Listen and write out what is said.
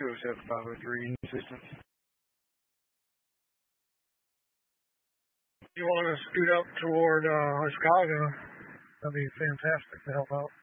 207-503 assistance. You want to scoot up toward Chicago? That'd be fantastic to help out.